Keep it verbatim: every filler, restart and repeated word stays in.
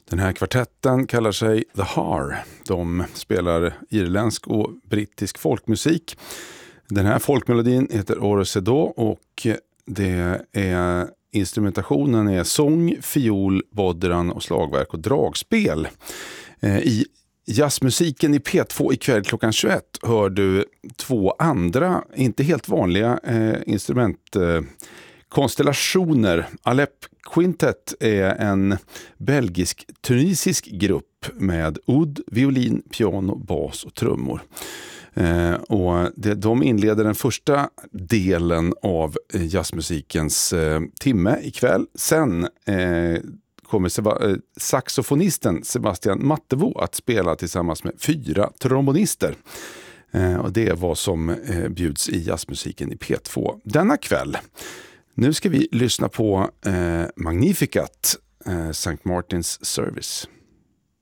Den här kvartetten kallar sig The Har. De spelar irländsk och brittisk folkmusik. Den här folkmelodin heter Oresedo och det är instrumentationen är sång, fiol, bodran och slagverk och dragspel. I jazzmusiken i P två ikväll klockan tjugoett hör du två andra, inte helt vanliga eh, instrumentkonstellationer. Alep Quintet är en belgisk-tunisisk grupp med udd, violin, piano, bas och trummor. Eh, och det, de inleder den första delen av jazzmusikens eh, timme ikväll. Sen eh, kommer Seba- eh, saxofonisten Sebastian Mattevo att spela tillsammans med fyra trombonister. Eh, och det är vad som eh, bjuds i jazzmusiken i P två denna kväll. Nu ska vi lyssna på eh, Magnificat, eh, Sankt Martins Service.